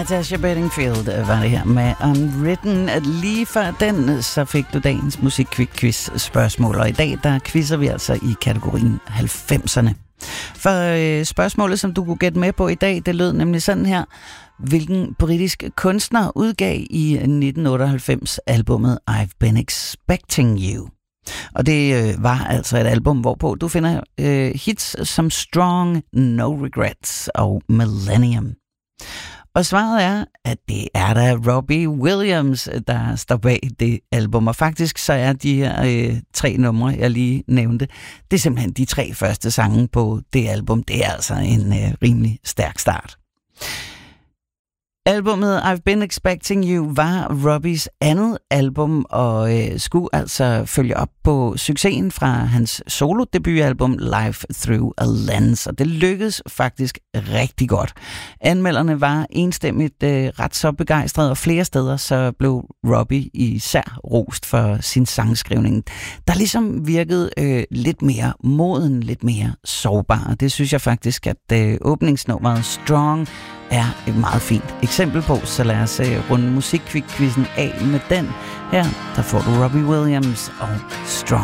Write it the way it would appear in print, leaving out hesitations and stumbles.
Natasha Bedingfield var det her med Unwritten. Lige før den, så fik du dagens musikquiz spørgsmål, og i dag der quizzer vi altså i kategorien 90'erne. For spørgsmålet, som du kunne gætte med på i dag, det lød nemlig sådan her. Hvilken britisk kunstner udgav i 1998 albummet I've Been Expecting You? Og det var altså et album, hvorpå du finder hits som Strong, No Regrets og Millennium. Og svaret er, at det er da Robbie Williams, der står bag det album. Og faktisk så er de her 3 numre, jeg lige nævnte, det er simpelthen de 3 første sange på det album. Det er altså en rimelig stærk start. Albummet I've Been Expecting You var Robbies andet album og skulle altså følge op på succesen fra hans solo-debutalbum Life Through a Lens, og det lykkedes faktisk rigtig godt. Anmelderne var enstemmigt ret så begejstrede, og flere steder så blev Robbie især rost for sin sangskrivning, der ligesom virkede lidt mere moden, lidt mere sårbar. Det synes jeg faktisk, at åbningsnummeret Strong er et meget fint eksempel på, så lad os runde musikquizzen af med den. Her, der får du Robbie Williams og Strong.